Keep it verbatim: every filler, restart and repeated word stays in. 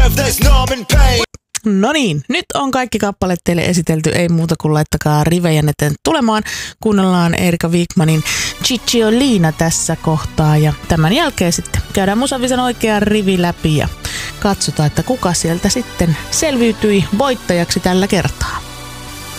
No niin, nyt on kaikki kappaleet teille esitelty, ei muuta kuin laittakaa rivejä eteen tulemaan. Kuunnellaan Erika Wigmanin Cicciolina tässä kohtaa ja tämän jälkeen sitten käydään Musavisan oikea rivi läpi ja katsotaan, että kuka sieltä sitten selviytyi voittajaksi tällä kertaa.